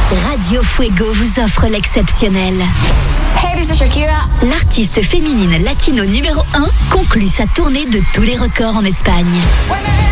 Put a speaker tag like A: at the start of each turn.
A: Radio Fuego vous offre l'exceptionnel.
B: Hey, this is Shakira.
A: L'artiste féminine latino numéro 1 conclut sa tournée de tous les records en Espagne.